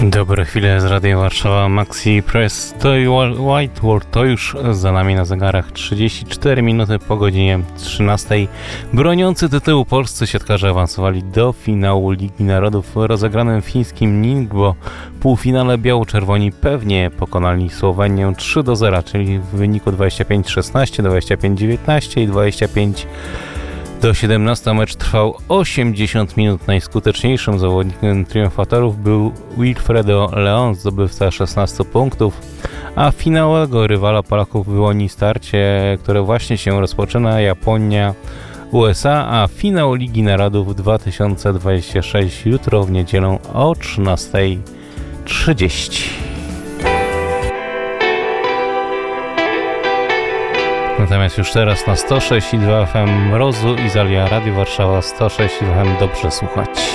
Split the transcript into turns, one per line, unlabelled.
Dobre chwile z Radia Warszawa, Maxi Press, to White World, to już za nami na zegarach 34 minuty po godzinie 13. Broniący tytułu polscy siatkarze awansowali do finału Ligi Narodów rozegranym w chińskim Ningbo. W półfinale biało-czerwoni pewnie pokonali Słowenię 3-0, czyli w wyniku 25-16, 25-19 i 25-17. Mecz trwał 80 minut. Najskuteczniejszym zawodnikiem triumfatorów był Wilfredo Leon, zdobywca 16 punktów, a finałowego rywala Polaków wyłoni starcie, które właśnie się rozpoczyna, Japonia-USA, a finał Ligi Narodów 2026 jutro w niedzielę o 13:30. Natomiast już teraz na 106,2 FM Mrozu i Zalia Radio Warszawa 106,2 FM dobrze słuchać.